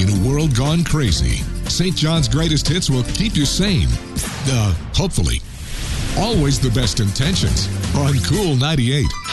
in a world gone crazy, St. John's Greatest Hits will keep you sane. Hopefully. Always the best intentions on Cool 98.